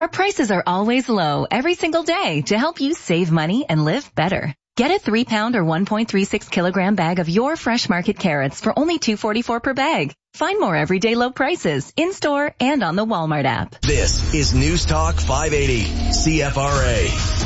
Our prices are always low every single day to help you save money and live better. Get a 3-pound or 1.36 kilogram bag of your Fresh Market carrots for only $2.44 per bag. Find more everyday low prices in-store and on the Walmart app. This is News Talk 580, CFRA.